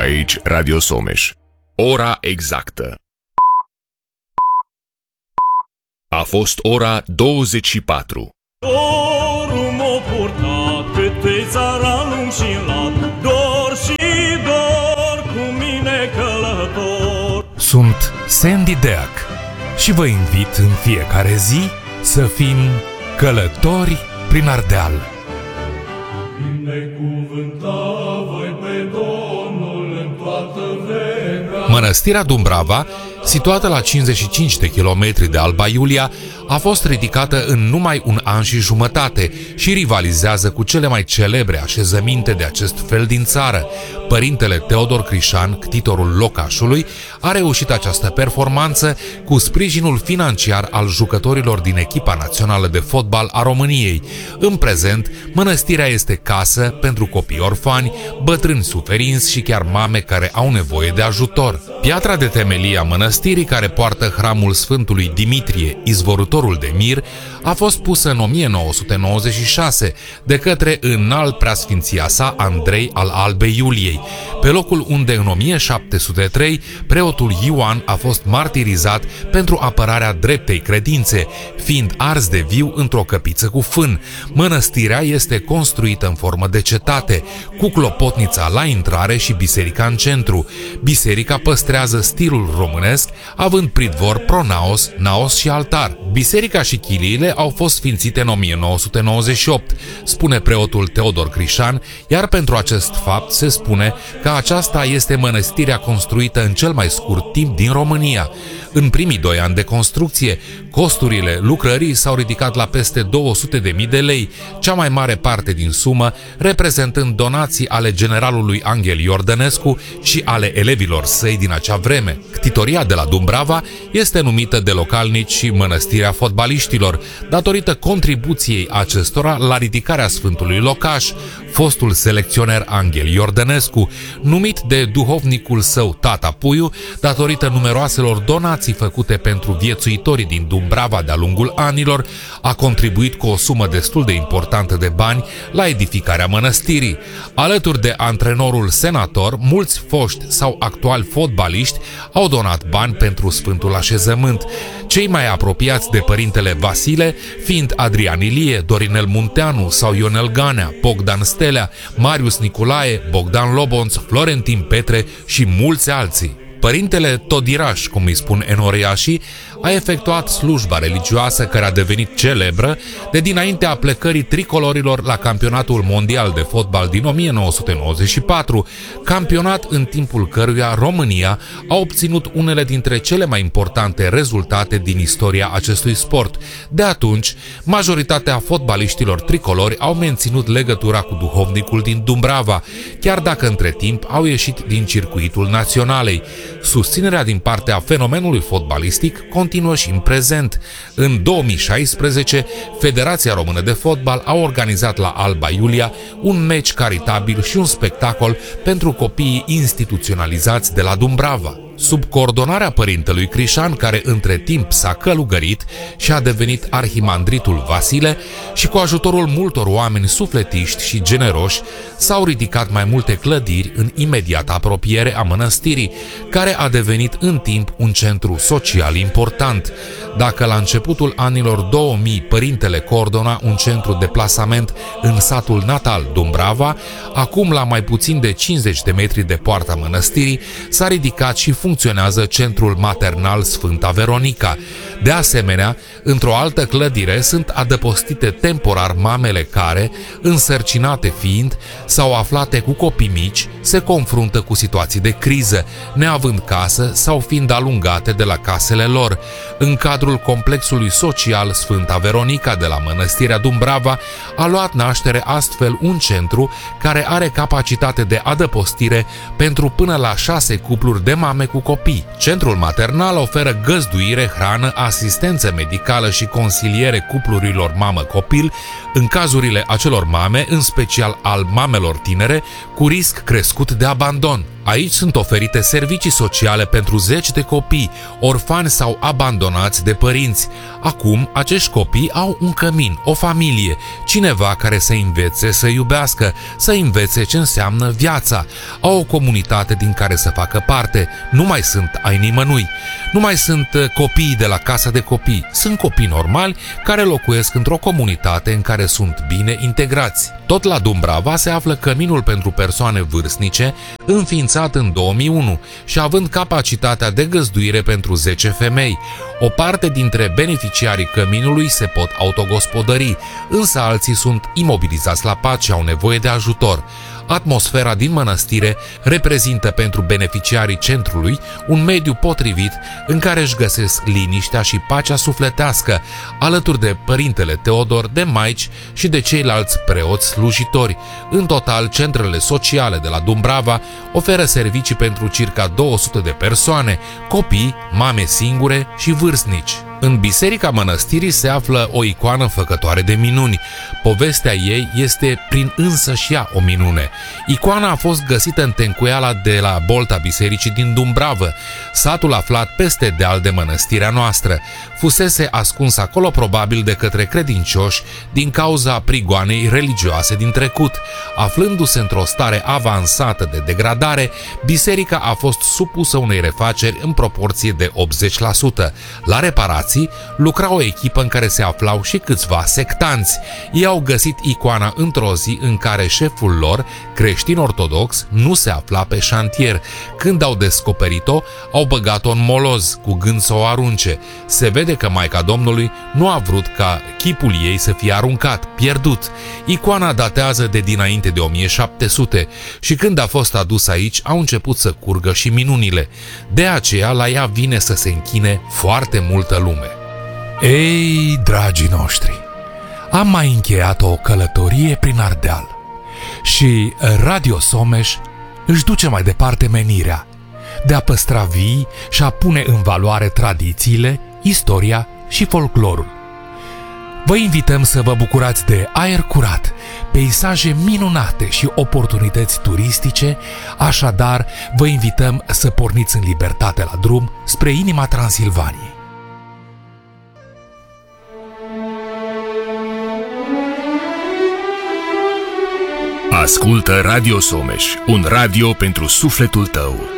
Aici Radio Someș. Ora exactă. A fost ora 24. Dorul m-a purtat câte țara lung și lat, dor și dor cu mine călător. Sunt Sandy Deac și vă invit în fiecare zi să fim călători prin Ardeal. Binecuvântat voi pe Domnul în toată vremea. Mănăstirea Dumbrava, situată la 55 de kilometri de Alba Iulia, a fost ridicată în numai un an și jumătate și rivalizează cu cele mai celebre așezăminte de acest fel din țară. Părintele Teodor Crișan, ctitorul locașului, a reușit această performanță cu sprijinul financiar al jucătorilor din echipa națională de fotbal a României. În prezent, mănăstirea este casă pentru copii orfani, bătrâni suferinți și chiar mame care au nevoie de ajutor. Piatra de temelie a mănăstirii, care poartă hramul Sfântului Dimitrie, izvorătorul de mir, a fost pusă în 1996 de către înalt preasfinția sa Andrei al Albei Iuliei, pe locul unde în 1703 preotul Ioan a fost martirizat pentru apărarea dreptei credințe, fiind ars de viu într-o căpiță cu fân. Mănăstirea este construită în formă de cetate, cu clopotnița la intrare și biserica în centru. Biserica păstrează stilul românesc, având pridvor, pronaos, naos și altar. Biserica și chiliile au fost sfințite în 1998, spune preotul Teodor Crișan, iar pentru acest fapt se spune că aceasta este mănăstirea construită în cel mai scurt timp din România. În primii 2 ani de construcție, costurile lucrării s-au ridicat la peste 200.000 de lei, cea mai mare parte din sumă reprezentând donații ale generalului Anghel Iordănescu și ale elevilor săi din acea vreme. Ctitoria de la Dumbrava este numită de localnici și Mănăstirea Fotbaliștilor, datorită contribuției acestora la ridicarea Sfântului Locaș, fostul selecționer Anghel Iordănescu, numit de duhovnicul său Tata Puiu, datorită numeroaselor donații făcute pentru viețuitorii din Dumbrava de-a lungul anilor, a contribuit cu o sumă destul de importantă de bani la edificarea mănăstirii. Alături de antrenorul senator, mulți foști sau actuali fotbaliști au donat bani pentru Sfântul Așezământ. Cei mai apropiați de părintele Vasile fiind Adrian Ilie, Dorinel Munteanu sau Ionel Ganea, Bogdan Stelea, Marius Nicolae, Bogdan Lobonț, Florentin Petre și mulți alții. Părintele Todiraș, cum îi spun enoriașii, a efectuat slujba religioasă care a devenit celebră de dinaintea plecării tricolorilor la campionatul mondial de fotbal din 1994, campionat în timpul căruia România a obținut unele dintre cele mai importante rezultate din istoria acestui sport. De atunci, majoritatea fotbaliștilor tricolori au menținut legătura cu duhovnicul din Dumbrava, chiar dacă între timp au ieșit din circuitul naționalei. Susținerea din partea fenomenului fotbalistic continuă și în prezent. În 2016, Federația Română de Fotbal a organizat la Alba Iulia un meci caritabil și un spectacol pentru copiii instituționalizați de la Dumbrava. Sub coordonarea părintelui Crișan, care între timp s-a călugărit și a devenit arhimandritul Vasile, și cu ajutorul multor oameni sufletiști și generoși, s-au ridicat mai multe clădiri în imediată apropiere a mănăstirii, care a devenit în timp un centru social important. Dacă la începutul anilor 2000 părintele coordona un centru de plasament în satul natal Dumbrava, acum la mai puțin de 50 de metri de poarta mănăstirii s-a ridicat și funcționează centrul maternal Sfânta Veronica. De asemenea, într-o altă clădire sunt adăpostite temporar mamele care, însărcinate fiind sau aflate cu copii mici, se confruntă cu situații de criză, neavând casă sau fiind alungate de la casele lor. În cadrul complexului social Sfânta Veronica de la Mănăstirea Dumbrava a luat naștere astfel un centru care are capacitate de adăpostire pentru până la 6 cupluri de mame cu copii. Centrul maternal oferă găzduire, hrană, asistență medicală și consiliere cuplurilor mamă-copil în cazurile acelor mame, în special al mamelor tinere, cu risc crescut de abandon. Aici sunt oferite servicii sociale pentru zeci de copii, orfani sau abandonați de părinți. Acum, acești copii au un cămin, o familie, cineva care să învețe să iubească, să învețe ce înseamnă viața. Au o comunitate din care să facă parte. Nu mai sunt ai nimănui. Nu mai sunt copiii de la casa de copii. Sunt copii normali care locuiesc într-o comunitate în care sunt bine integrați. Tot la Dumbrava se află căminul pentru persoane vârstnice, înființat în 2001 și având capacitatea de găzduire pentru 10 femei. O parte dintre beneficiarii căminului se pot autogospodări, însă alții sunt imobilizați la pat și au nevoie de ajutor. Atmosfera din mănăstire reprezintă pentru beneficiarii centrului un mediu potrivit în care își găsesc liniștea și pacea sufletească, alături de părintele Teodor, de maici și de ceilalți preoți slujitori. În total, centrele sociale de la Dumbrava oferă servicii pentru circa 200 de persoane, copii, mame singure și vârstnici. În biserica mănăstirii se află o icoană făcătoare de minuni. Povestea ei este prin însăși ea o minune. Icoana a fost găsită în tencuiala de la bolta bisericii din Dumbravă, satul aflat peste deal de mănăstirea noastră. Fusese ascuns acolo probabil de către credincioși din cauza prigoanei religioase din trecut. Aflându-se într-o stare avansată de degradare, biserica a fost supusă unei refaceri în proporție de 80%. La reparație lucra o echipă în care se aflau și câțiva sectanți. Ei au găsit icoana într-o zi în care șeful lor, creștin ortodox, nu se afla pe șantier. Când au descoperit-o, au băgat-o în moloz, cu gând să o arunce. Se vede că Maica Domnului nu a vrut ca chipul ei să fie aruncat, pierdut. Icoana datează de dinainte de 1700 și când a fost adus aici, au început să curgă și minunile. De aceea la ea vine să se închine foarte multă lume. Ei, dragii noștri, am mai încheiat o călătorie prin Ardeal și Radio Someș își duce mai departe menirea de a păstra vii și a pune în valoare tradițiile, istoria și folclorul. Vă invităm să vă bucurați de aer curat, peisaje minunate și oportunități turistice, așadar vă invităm să porniți în libertate la drum spre inima Transilvaniei. Ascultă Radio Someș, un radio pentru sufletul tău.